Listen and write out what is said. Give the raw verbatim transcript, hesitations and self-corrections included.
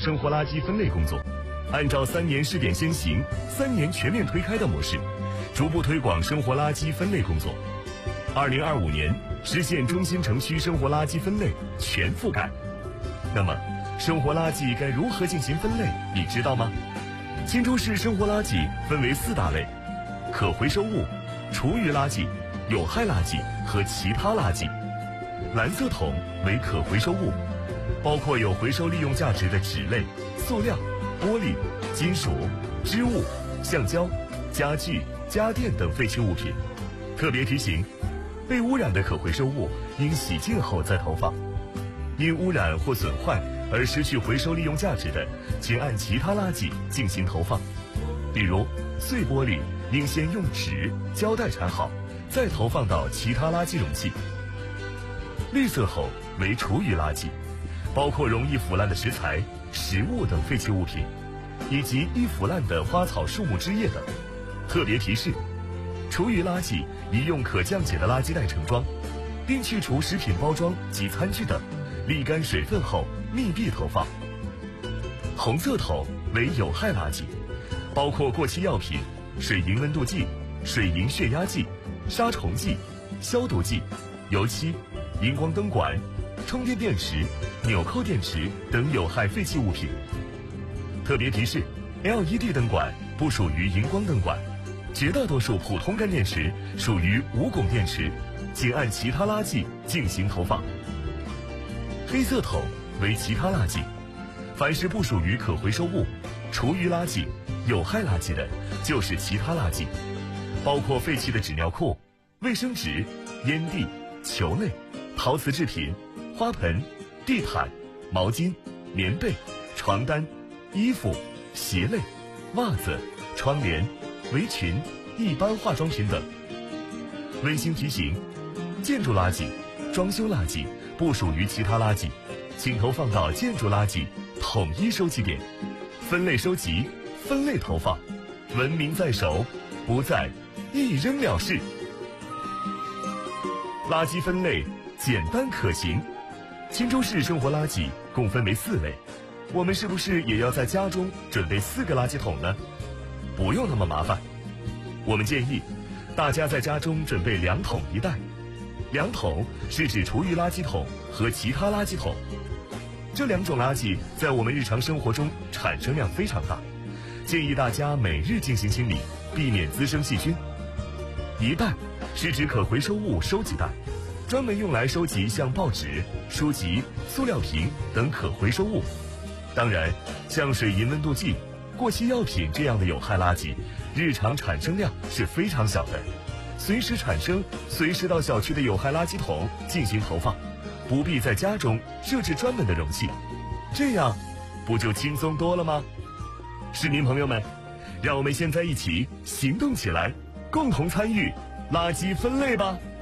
生活垃圾分类工作，按照三年试点先行、三年全面推开的模式，逐步推广生活垃圾分类工作。二零二五年实现中心城区生活垃圾分类全覆盖。那么，生活垃圾该如何进行分类？你知道吗？青州市生活垃圾分为四大类：可回收物、厨余垃圾、有害垃圾和其他垃圾。蓝色桶为可回收物，包括有回收利用价值的纸类、塑料、玻璃、金属、织物、橡胶、家具、家电等废弃物品。特别提醒，被污染的可回收物应洗净后再投放，因污染或损坏而失去回收利用价值的，请按其他垃圾进行投放。比如碎玻璃应先用纸、胶带缠好，再投放到其他垃圾容器。绿色桶为厨余垃圾，包括容易腐烂的食材、食物等废弃物品，以及易腐烂的花草树木枝叶等。特别提示，厨余垃圾宜用可降解的垃圾袋盛装，并去除食品包装及餐具等，沥干水分后密闭投放。红色桶为有害垃圾，包括过期药品、水银温度计、水银血压计、杀虫剂、消毒剂、油漆、荧光灯管、充电电池、纽扣电池等有害废弃物品。特别提示 ，L E D 灯管不属于荧光灯管，绝大多数普通干电池属于无汞电池，请按其他垃圾进行投放。黑色桶为其他垃圾，凡是不属于可回收物、厨余垃圾、有害垃圾的，就是其他垃圾，包括废弃的纸尿裤、卫生纸、烟蒂、球类、陶瓷制品、花盆、地毯、毛巾、棉被、床单、衣服、鞋类、袜子、窗帘、围裙、一般化妆品等。温馨提醒，建筑垃圾、装修垃圾不属于其他垃圾，请投放到建筑垃圾统一收集点，分类收集，分类投放，文明在手，不再一扔了事。垃圾分类简单可行。青州市生活垃圾共分为四类，我们是不是也要在家中准备四个垃圾桶呢？不用那么麻烦，我们建议大家在家中准备两桶一袋。两桶是指厨余垃圾桶和其他垃圾桶，这两种垃圾在我们日常生活中产生量非常大，建议大家每日进行清理，避免滋生细菌。一袋是指可回收物收集袋，专门用来收集像报纸、书籍、塑料瓶等可回收物。当然，像水银温度计、过期药品这样的有害垃圾，日常产生量是非常小的，随时产生，随时到小区的有害垃圾桶进行投放，不必在家中设置专门的容器，这样不就轻松多了吗？市民朋友们，让我们现在一起行动起来，共同参与垃圾分类吧。